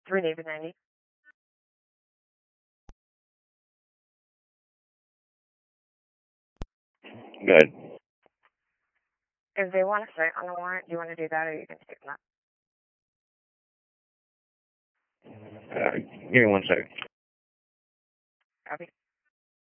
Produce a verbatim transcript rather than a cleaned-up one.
three David ninety. Good. If they want to cite on the warrant, do you want to do that, or you can take them up? Uh, give me one second. Copy.